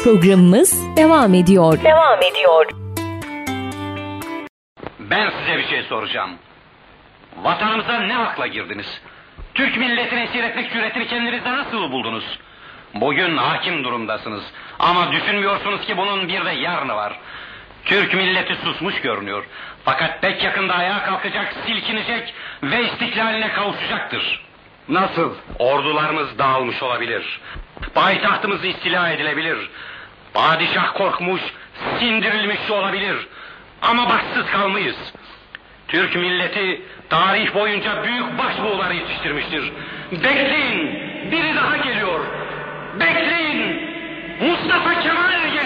Programımız devam ediyor. Ben size bir şey soracağım. Vatanımıza ne akla girdiniz? Türk milletini esir etmek cüretini kendinizde nasıl buldunuz? Bugün hakim durumdasınız. Ama düşünmüyorsunuz ki bunun bir de yarını var. Türk milleti susmuş görünüyor. Fakat pek yakında ayağa kalkacak, silkinecek ve istiklaline kavuşacaktır. Nasıl? Ordularımız dağılmış olabilir. Payitahtımız istila edilebilir. Padişah korkmuş, sindirilmiş olabilir. Ama başsız kalmayız. Türk milleti tarih boyunca büyük başbuğları yetiştirmiştir. Bekleyin, biri daha geliyor. Bekleyin, Mustafa Kemal geliyor.